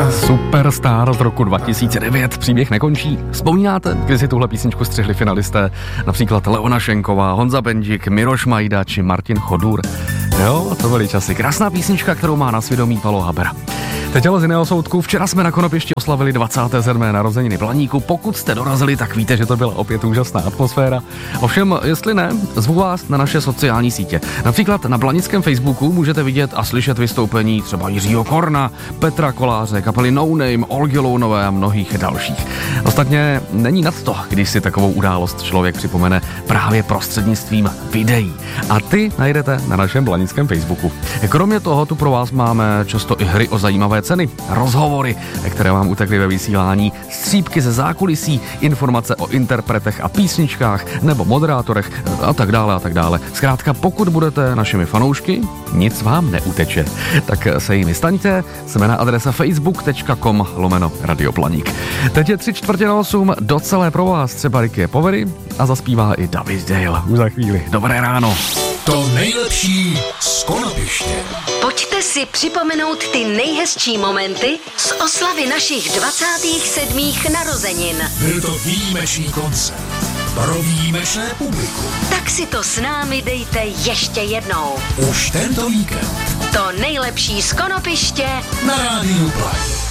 Superstar z roku 2009, příběh nekončí. Vzpomínáte, kdy si tuhle písničku střihli finalisté, například Leona Šenková, Honza Bendik, Miroš Majda či Martin Chodur? Jo, to byly časy. Krásná písnička, kterou má na svědomí Palo Habera. Teď ale z jiného soudku, včera jsme na Konopěšti oslavili 27. narozeniny Blaníku. Pokud jste dorazili, tak víte, že to byla opět úžasná atmosféra. Ovšem, jestli ne, zvu vás na naše sociální sítě. Například na blanickém Facebooku můžete vidět a slyšet vystoupení třeba Jiřího Korna, Petra Koláře, kapely No Name, Olgy Lounové a mnohých dalších. Ostatně není nad to, když si takovou událost člověk připomene právě prostřednictvím videí. A ty najdete na našem blanickém Facebooku. Kromě toho tu pro vás máme často i hry o zajímavé ceny, rozhovory, které vám utekly ve vysílání, střípky ze zákulisí, informace o interpretech a písničkách nebo moderátorech a tak dále a tak dále. Zkrátka, pokud budete našimi fanoušky, nic vám neuteče. Tak se jimi staňte, jsme na adrese facebook.com/Radio Blaník. Teď je 7:45, docela pro vás třeba Ricky Povery a zaspívá i David Dale. Už za chvíli. Dobré ráno. To nejlepší z Konopěště. Pojďte si připomenout ty nejhezčí momenty z oslavy našich 27. narozenin. Byl to výjimečný koncert pro výjimečné publikum. Tak si to s námi dejte ještě jednou. Už tento víkend To nejlepší z Konopiště na Rádiu Blaník.